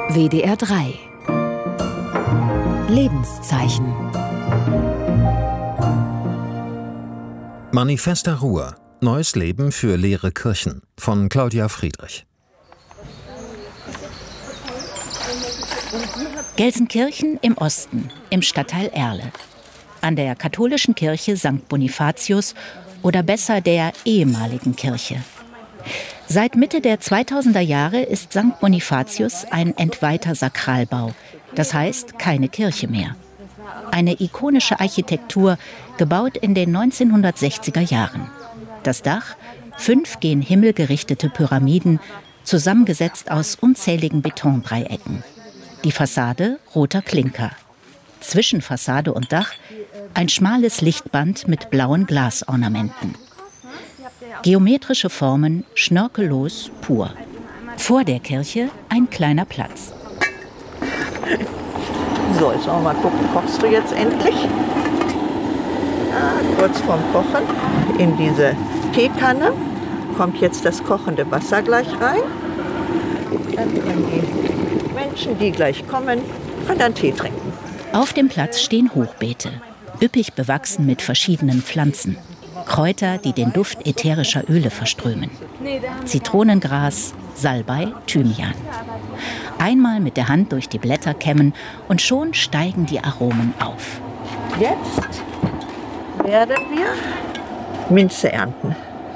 WDR 3 Lebenszeichen. Manifester Ruhr. Neues Leben für leere Kirchen von Claudia Friedrich. Gelsenkirchen im Osten, im Stadtteil Erle. An der katholischen Kirche St. Bonifatius oder besser der ehemaligen Kirche. Seit Mitte der 2000er Jahre ist St. Bonifatius ein entweihter Sakralbau, das heißt keine Kirche mehr. Eine ikonische Architektur, gebaut in den 1960er Jahren. Das Dach, 5 gen Himmel gerichtete Pyramiden, zusammengesetzt aus unzähligen Betondreiecken. Die Fassade roter Klinker. Zwischen Fassade und Dach ein schmales Lichtband mit blauen Glasornamenten. Geometrische Formen, schnörkellos pur. Vor der Kirche ein kleiner Platz. So, jetzt wollen wir mal gucken, kochst du jetzt endlich? Kurz vorm Kochen in diese Teekanne kommt jetzt das kochende Wasser gleich rein. Dann können die Menschen, die gleich kommen, dann Tee trinken. Auf dem Platz stehen Hochbeete, üppig bewachsen mit verschiedenen Pflanzen. Kräuter, die den Duft ätherischer Öle verströmen. Zitronengras, Salbei, Thymian. Einmal mit der Hand durch die Blätter kämmen und schon steigen die Aromen auf. Jetzt werden wir Minze ernten.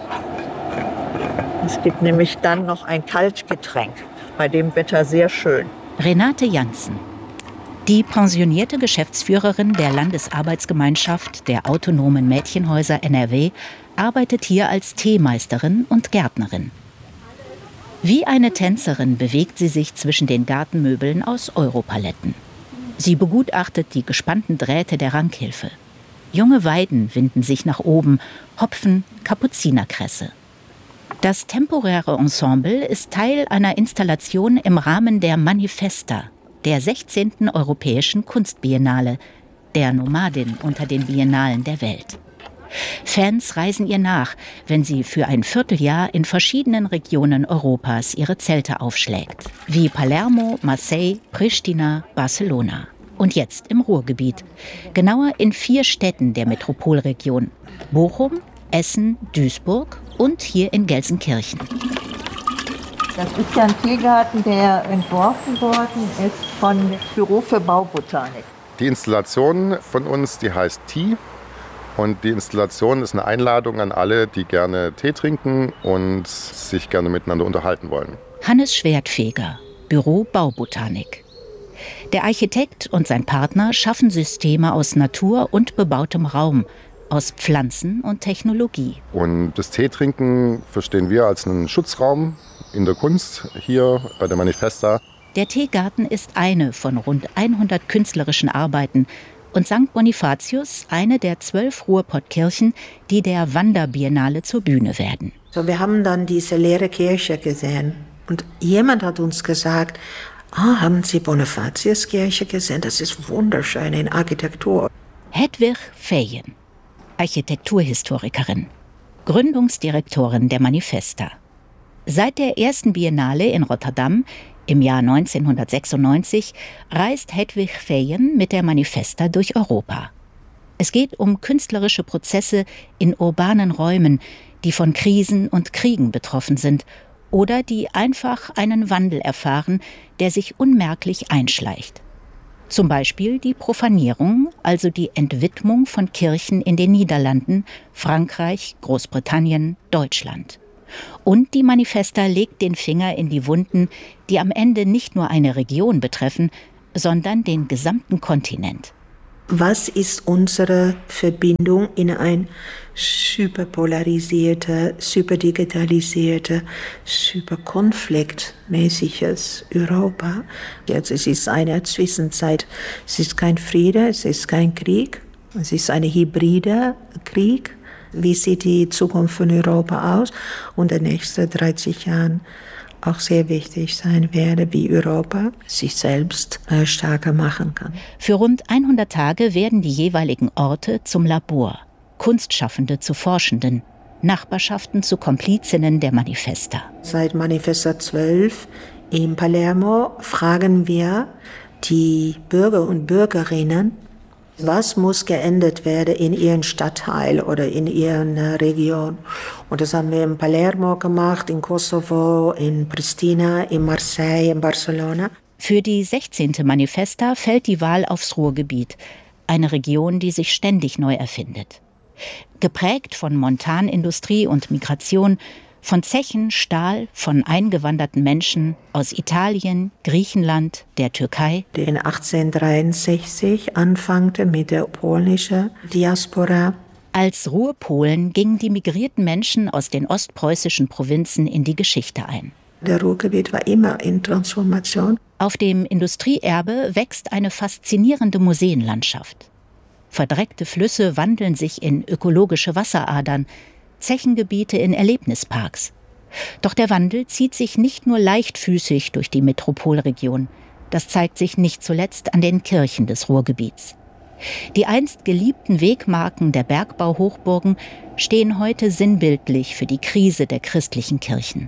Es gibt nämlich dann noch ein Kaltgetränk, bei dem Wetter sehr schön. Renate Janssen, die pensionierte Geschäftsführerin der Landesarbeitsgemeinschaft der autonomen Mädchenhäuser NRW, arbeitet hier als Teemeisterin und Gärtnerin. Wie eine Tänzerin bewegt sie sich zwischen den Gartenmöbeln aus Europaletten. Sie begutachtet die gespannten Drähte der Rankhilfe. Junge Weiden winden sich nach oben, Hopfen, Kapuzinerkresse. Das temporäre Ensemble ist Teil einer Installation im Rahmen der Manifesta, der 16. Europäischen Kunstbiennale, der Nomadin unter den Biennalen der Welt. Fans reisen ihr nach, wenn sie für ein Vierteljahr in verschiedenen Regionen Europas ihre Zelte aufschlägt, wie Palermo, Marseille, Pristina, Barcelona. Und jetzt im Ruhrgebiet, genauer in 4 Städten der Metropolregion: Bochum, Essen, Duisburg und hier in Gelsenkirchen. Das ist ja ein Tiergarten, der entworfen worden ist von Büro für Baubotanik. Die Installation von uns, die heißt Tea. Und die Installation ist eine Einladung an alle, die gerne Tee trinken und sich gerne miteinander unterhalten wollen. Hannes Schwertfeger, Büro Baubotanik. Der Architekt und sein Partner schaffen Systeme aus Natur und bebautem Raum, aus Pflanzen und Technologie. Und das Teetrinken verstehen wir als einen Schutzraum in der Kunst hier bei der Manifesta. Der Teegarten ist eine von rund 100 künstlerischen Arbeiten und St. Bonifatius eine der 12 Ruhrpottkirchen, die der Wanderbiennale zur Bühne werden. So, wir haben dann diese leere Kirche gesehen und jemand hat uns gesagt, haben Sie Bonifatiuskirche gesehen? Das ist wunderschön in Architektur. Hedwig Feyen, Architekturhistorikerin, Gründungsdirektorin der Manifesta. Seit der ersten Biennale in Rotterdam im Jahr 1996 reist Hedwig Feyen mit der Manifesta durch Europa. Es geht um künstlerische Prozesse in urbanen Räumen, die von Krisen und Kriegen betroffen sind oder die einfach einen Wandel erfahren, der sich unmerklich einschleicht. Zum Beispiel die Profanierung, also die Entwidmung von Kirchen in den Niederlanden, Frankreich, Großbritannien, Deutschland. Und die Manifesta legt den Finger in die Wunden, die am Ende nicht nur eine Region betreffen, sondern den gesamten Kontinent. Was ist unsere Verbindung in ein superpolarisiertes, superdigitalisierte, superkonfliktmäßiges Europa? Jetzt es ist eine Zwischenzeit. Es ist kein Friede, es ist kein Krieg, es ist ein hybrider Krieg. Wie sieht die Zukunft von Europa aus? Und in den nächsten 30 Jahren auch sehr wichtig sein werde, wie Europa sich selbst stärker machen kann. Für rund 100 Tage werden die jeweiligen Orte zum Labor, Kunstschaffende zu Forschenden, Nachbarschaften zu Komplizinnen der Manifesta. Seit Manifesta 12 In Palermo fragen wir die Bürger und Bürgerinnen, was muss geändert werden in ihrem Stadtteil oder in ihrer Region. Und das haben wir in Palermo gemacht, in Kosovo, in Pristina, in Marseille, in Barcelona. Für die 16. Manifesta fällt die Wahl aufs Ruhrgebiet, eine Region, die sich ständig neu erfindet. Geprägt von Montanindustrie und Migration, von Zechen, Stahl, von eingewanderten Menschen aus Italien, Griechenland, der Türkei. In 1863 anfangte mit der polnischen Diaspora. Als Ruhrpolen gingen die migrierten Menschen aus den ostpreußischen Provinzen in die Geschichte ein. Der Ruhrgebiet war immer in Transformation. Auf dem Industrieerbe wächst eine faszinierende Museenlandschaft. Verdreckte Flüsse wandeln sich in ökologische Wasseradern, Zechengebiete in Erlebnisparks. Doch der Wandel zieht sich nicht nur leichtfüßig durch die Metropolregion. Das zeigt sich nicht zuletzt an den Kirchen des Ruhrgebiets. Die einst geliebten Wegmarken der Bergbauhochburgen stehen heute sinnbildlich für die Krise der christlichen Kirchen.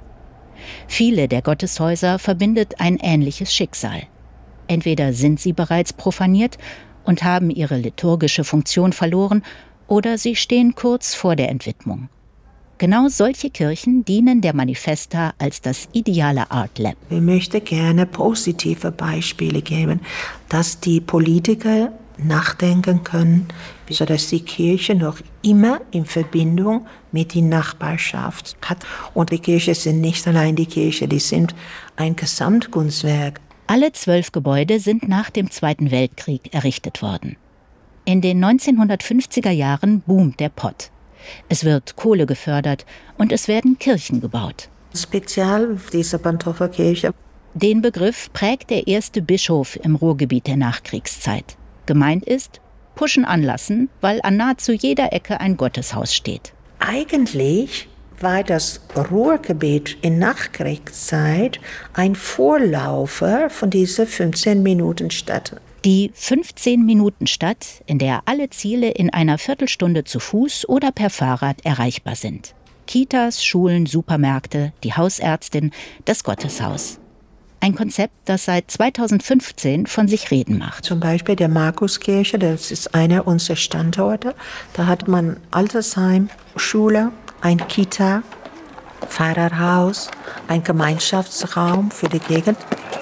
Viele der Gotteshäuser verbindet ein ähnliches Schicksal. Entweder sind sie bereits profaniert und haben ihre liturgische Funktion verloren, oder sie stehen kurz vor der Entwidmung. Genau solche Kirchen dienen der Manifesta als das ideale Art Lab. Ich möchte gerne positive Beispiele geben, dass die Politiker nachdenken können, sodass die Kirche noch immer in Verbindung mit der Nachbarschaft hat. Und die Kirche sind nicht allein die Kirche, die sind ein Gesamtkunstwerk. Alle 12 Gebäude sind nach dem Zweiten Weltkrieg errichtet worden. In den 1950er Jahren boomt der Pott. Es wird Kohle gefördert und es werden Kirchen gebaut. Speziell diese Pantoffelkirche. Den Begriff prägt der erste Bischof im Ruhrgebiet der Nachkriegszeit. Gemeint ist, pushen anlassen, weil an nahezu jeder Ecke ein Gotteshaus steht. Eigentlich war das Ruhrgebiet in Nachkriegszeit ein Vorläufer von dieser 15-Minuten-Stadt. Die 15-Minuten-Stadt, in der alle Ziele in einer Viertelstunde zu Fuß oder per Fahrrad erreichbar sind. Kitas, Schulen, Supermärkte, die Hausärztin, das Gotteshaus. Ein Konzept, das seit 2015 von sich reden macht. Zum Beispiel der Markuskirche, das ist einer unserer Standorte. Da hat man Altersheim, Schule, ein Kita, Pfarrerhaus, ein Gemeinschaftsraum für die Gegend.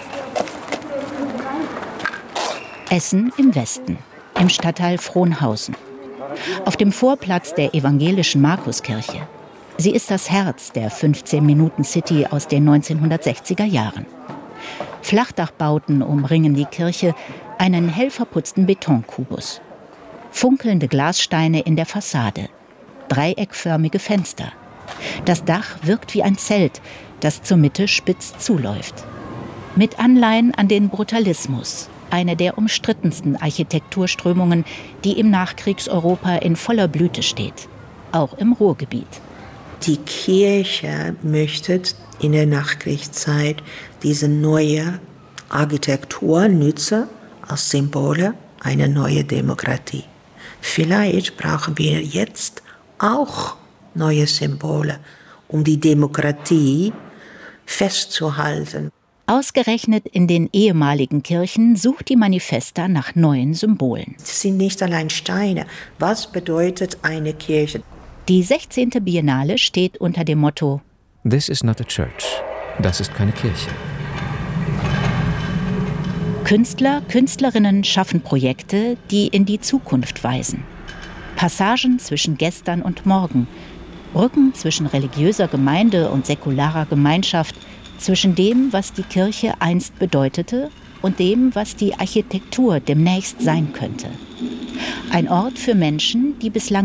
Essen im Westen, im Stadtteil Frohnhausen. Auf dem Vorplatz der evangelischen Markuskirche. Sie ist das Herz der 15-Minuten-City aus den 1960er Jahren. Flachdachbauten umringen die Kirche, einen hell verputzten Betonkubus. Funkelnde Glassteine in der Fassade, dreieckförmige Fenster. Das Dach wirkt wie ein Zelt, das zur Mitte spitz zuläuft. Mit Anleihen an den Brutalismus, eine der umstrittensten Architekturströmungen, die im Nachkriegseuropa in voller Blüte steht, auch im Ruhrgebiet. Die Kirche möchte in der Nachkriegszeit diese neue Architektur nutzen als Symbole einer neuen Demokratie. Vielleicht brauchen wir jetzt auch neue Symbole, um die Demokratie festzuhalten. Ausgerechnet in den ehemaligen Kirchen sucht die Manifesta nach neuen Symbolen. Es sind nicht allein Steine. Was bedeutet eine Kirche? Die 16. Biennale steht unter dem Motto This is not a church. Das ist keine Kirche. Künstler, Künstlerinnen schaffen Projekte, die in die Zukunft weisen. Passagen zwischen gestern und morgen, Brücken zwischen religiöser Gemeinde und säkularer Gemeinschaft, zwischen dem, was die Kirche einst bedeutete, und dem, was die Architektur demnächst sein könnte. Ein Ort für Menschen, die bislang